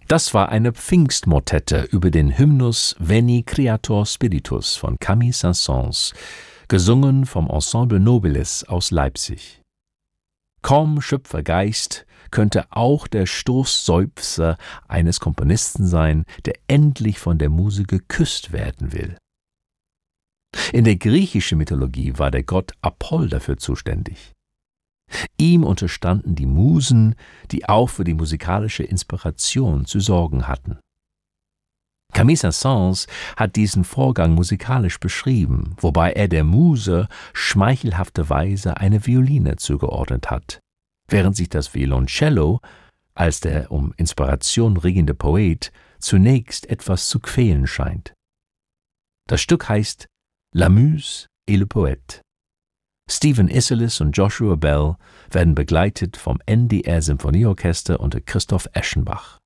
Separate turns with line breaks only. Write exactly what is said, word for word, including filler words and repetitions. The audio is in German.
Das war eine Pfingstmotette über den Hymnus Veni Creator Spiritus von Camille Saint-Saëns, gesungen vom Ensemble Nobilis aus Leipzig. Komm, Schöpfergeist könnte auch der Stoßseufzer eines Komponisten sein, der endlich von der Muse geküsst werden will. In der griechischen Mythologie war der Gott Apoll dafür zuständig. Ihm unterstanden die Musen, die auch für die musikalische Inspiration zu sorgen hatten. Camille Saint-Saëns hat diesen Vorgang musikalisch beschrieben, wobei er der Muse schmeichelhafterweise eine Violine zugeordnet hat, während sich das Violoncello als der um Inspiration ringende Poet zunächst etwas zu quälen scheint. Das Stück heißt La Muse et le Poète. Stephen Isserlis und Joshua Bell werden begleitet vom N D R Symphonieorchester unter Christoph Eschenbach.